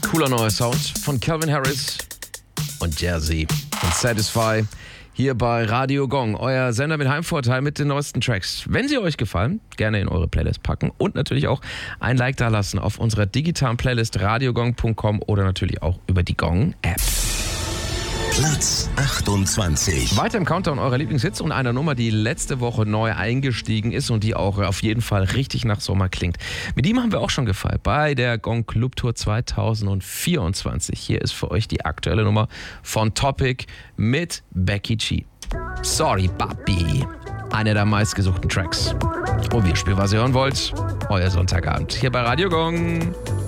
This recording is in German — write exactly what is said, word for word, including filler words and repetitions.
Cooler neuer Sound von Calvin Harris und Jersey und Satisfy hier bei Radio Gong, euer Sender mit Heimvorteil mit den neuesten Tracks. Wenn sie euch gefallen, gerne in eure Playlist packen und natürlich auch ein Like da lassen auf unserer digitalen Playlist radiogong punkt com oder natürlich auch über die Gong-App. Platz achtundzwanzig. Weiter im Countdown eurer Lieblingshits und einer Nummer, die letzte Woche neu eingestiegen ist und die auch auf jeden Fall richtig nach Sommer klingt. Mit ihm haben wir auch schon gefeiert bei der Gong Club Tour zwanzig vierundzwanzig. Hier ist für euch die aktuelle Nummer von Topic mit Becky G. Sorry, Papi. Einer der meistgesuchten Tracks. Und wir spielen, was ihr hören wollt. Euer Sonntagabend hier bei Radio Gong.